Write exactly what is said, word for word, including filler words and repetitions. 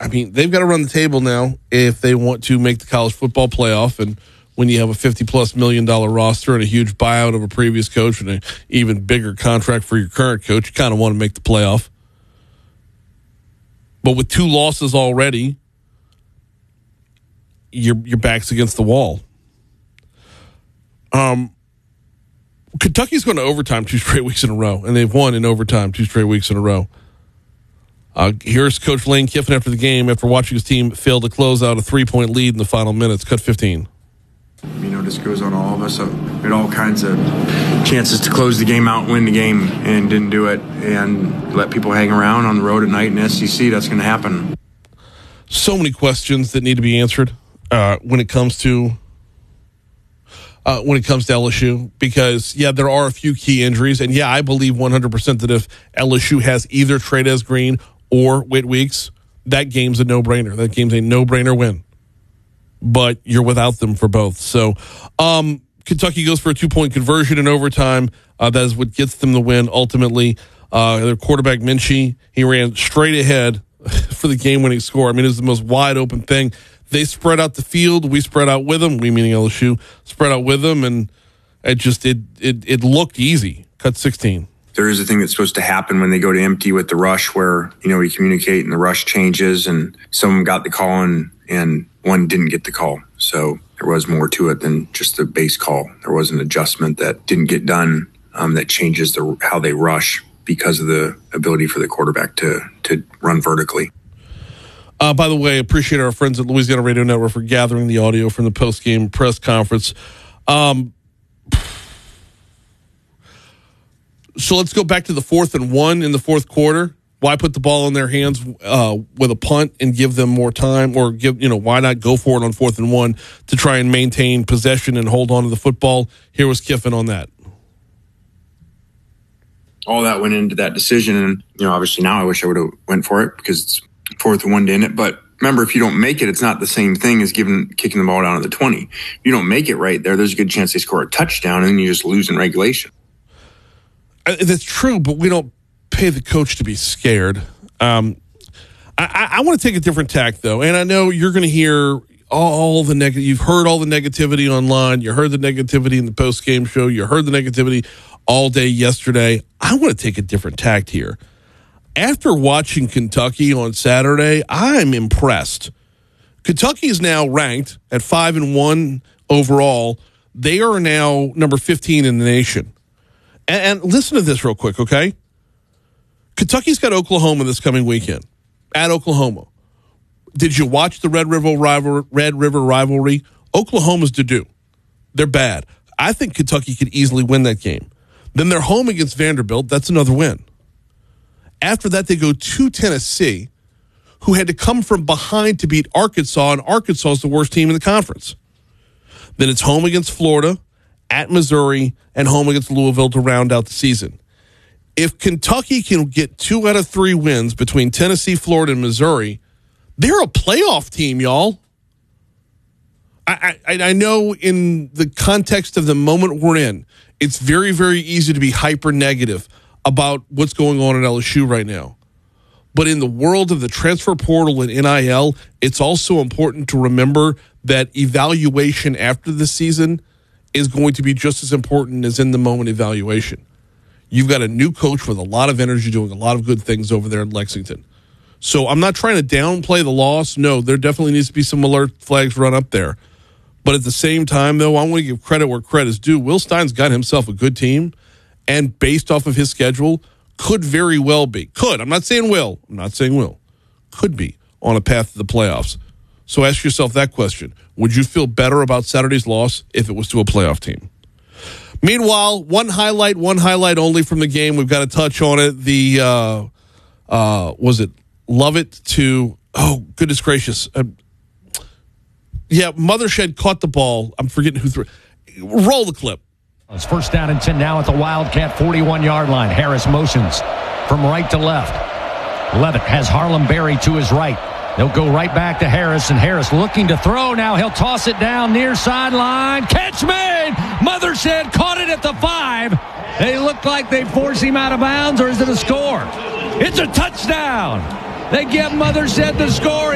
I mean, they've got to run the table now if they want to make the college football playoff. And when you have a fifty-plus million dollar roster and a huge buyout of a previous coach and an even bigger contract for your current coach, you kind of want to make the playoff. But with two losses already, your your back's against the wall. Um, Kentucky's going to overtime two straight weeks in a row, and they've won in overtime two straight weeks in a row. Uh, here's Coach Lane Kiffin after the game after watching his team fail to close out a three-point lead in the final minutes. Cut fifteen. You know, this goes on all of us. We had all kinds of chances to close the game out, win the game, and didn't do it, and let people hang around on the road at night in S E C. That's going to happen. So many questions that need to be answered uh, when it comes to uh, when it comes to L S U, because yeah, there are a few key injuries, and yeah, I believe one hundred percent that if L S U has either Trey'Dez Green or Whit Weeks, that game's a no-brainer. That game's a no-brainer win. But you're without them for both. So um, Kentucky goes for a two-point conversion in overtime. Uh, that is what gets them the win ultimately. Uh, their quarterback, Minchie, he ran straight ahead for the game-winning score. I mean, it was the most wide-open thing. They spread out the field. We spread out with them. We, meaning L S U, spread out with them, and it just it it it looked easy. Cut sixteen. There is a thing that's supposed to happen when they go to empty with the rush where, you know, we communicate and the rush changes, and someone got the call and, and one didn't get the call. So there was more to it than just the base call. There was an adjustment that didn't get done um, that changes the how they rush because of the ability for the quarterback to to run vertically. Uh, by the way, appreciate our friends at Louisiana Radio Network for gathering the audio from the post-game press conference. Um, so let's go back to the fourth and one in the fourth quarter. Why put the ball in their hands uh, with a punt and give them more time, or give, you know, why not go for it on fourth and one to try and maintain possession and hold on to the football? Here was Kiffin on that. All that went into that decision, and you know, obviously now I wish I would have went for it because it's fourth and one to end it. But remember, if you don't make it, it's not the same thing as giving kicking the ball down at the twenty. If you don't make it right there, there's a good chance they score a touchdown, and then you just lose in regulation. Uh, that's true, but we don't pay the coach to be scared. Um, I, I, I want to take a different tack, though, and I know you're going to hear all, all the negative. You've heard all the negativity online. You heard the negativity in the post-game show. You heard the negativity all day yesterday. I want to take a different tact here. After watching Kentucky on Saturday, I'm impressed. Kentucky is now ranked at five and one overall. They are now number fifteen in the nation. And, and listen to this real quick, okay? Kentucky's got Oklahoma this coming weekend at Oklahoma. Did you watch the Red River rival, Red River rivalry? Oklahoma's to do. They're bad. I think Kentucky could easily win that game. Then they're home against Vanderbilt. That's another win. After that, they go to Tennessee, who had to come from behind to beat Arkansas, and Arkansas is the worst team in the conference. Then it's home against Florida, at Missouri, and home against Louisville to round out the season. If Kentucky can get two out of three wins between Tennessee, Florida, and Missouri, they're a playoff team, y'all. I, I, I know in the context of the moment we're in, it's very, very easy to be hyper negative about what's going on at L S U right now. But in the world of the transfer portal and N I L, it's also important to remember that evaluation after the season is going to be just as important as in the moment evaluation. You've got a new coach with a lot of energy doing a lot of good things over there in Lexington. So I'm not trying to downplay the loss. No, there definitely needs to be some alert flags run up there. But at the same time, though, I want to give credit where credit is due. Will Stein's got himself a good team, and based off of his schedule, could very well be. Could. I'm not saying will. I'm not saying will. Could be on a path to the playoffs. So ask yourself that question. Would you feel better about Saturday's loss if it was to a playoff team? Meanwhile, one highlight, one highlight only from the game. We've got to touch on it. The, uh, uh, was it Lovett to, oh, goodness gracious. Uh, yeah, Mothershed caught the ball. I'm forgetting who threw it. Roll the clip. It's first down and ten now at the Wildcat forty-one-yard line. Harris motions from right to left. Levitt has Harlem Berry to his right. They'll go right back to Harris, and Harris looking to throw. Now he'll toss it down near sideline. Catch made! Mothershed caught it at the five. They look like they force him out of bounds, or is it a score? It's a touchdown. They give Mothershed the score.